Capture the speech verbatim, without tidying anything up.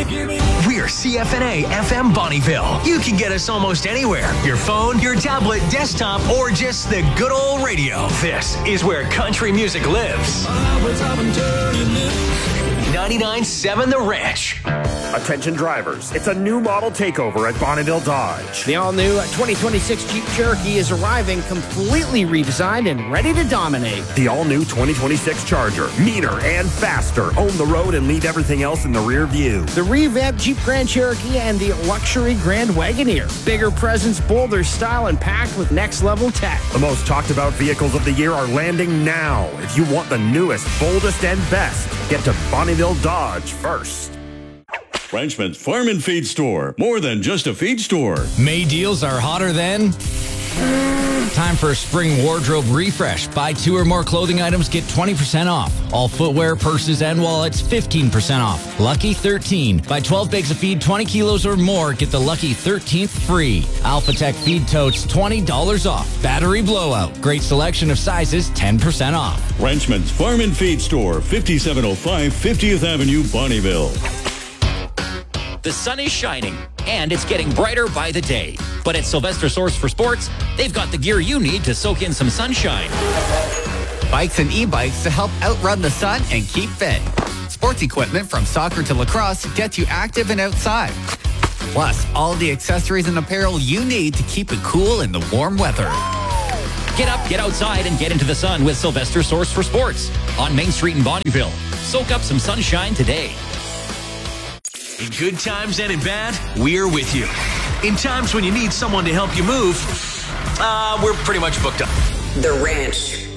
We're C F N A F M Bonnyville. You can get us almost anywhere. Your phone, your tablet, desktop, or just the good old radio. This is where country music lives. ninety-nine point seven The Ranch. Attention drivers, it's a new model takeover at Bonnyville Dodge. The all-new twenty twenty-six Jeep Cherokee is arriving completely redesigned and ready to dominate. The all-new twenty twenty-six Charger, meaner and faster. Own the road and leave everything else in the rear view. The revamped Jeep Grand Cherokee and the luxury Grand Wagoneer. Bigger presence, bolder style, and packed with next-level tech. The most talked-about vehicles of the year are landing now. If you want the newest, boldest, and best, get to Bonnyville Dodge first. Frenchman's Farm and Feed Store. More than just a feed store. May deals are hotter than... Time for a spring wardrobe refresh. Buy two or more clothing items, get twenty percent off. All footwear, purses, and wallets, fifteen percent off. Lucky thirteen. Buy twelve bags of feed, twenty kilos or more, get the Lucky thirteenth free. Alphatech feed totes, twenty dollars off. Battery blowout. Great selection of sizes, ten percent off. Frenchman's Farm and Feed Store, fifty-seven oh five fiftieth Avenue, Bonnyville. The sun is shining, and it's getting brighter by the day. But at Sylvester Source for Sports, they've got the gear you need to soak in some sunshine. Bikes and e-bikes to help outrun the sun and keep fit. Sports equipment from soccer to lacrosse gets you active and outside. Plus, all the accessories and apparel you need to keep it cool in the warm weather. Get up, get outside, and get into the sun with Sylvester Source for Sports on Main Street in Bonnyville. Soak up some sunshine today. In good times and in bad, we're with you. In times when you need someone to help you move, uh, we're pretty much booked up. The Ranch.